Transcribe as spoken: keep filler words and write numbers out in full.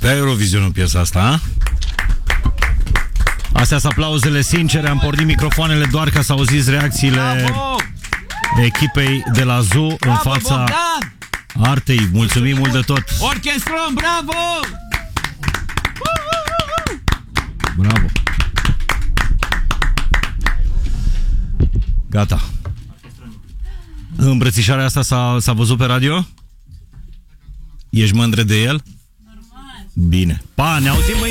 Abia Eurovisionul piesa asta, a? Astea sunt aplauzele sincere. Am pornit microfoanele doar ca să auziți reacțiile Bravo! echipei de la Zoo în Bravo, fața Bogdan! artei. Mulțumim mult de tot. Orchestrăm, bravo! Bravo. Gata. Îmbrățișarea asta s-a, s-a văzut pe radio? Ești mândră de el? Normal. Bine. Pa, ne auzim mâine.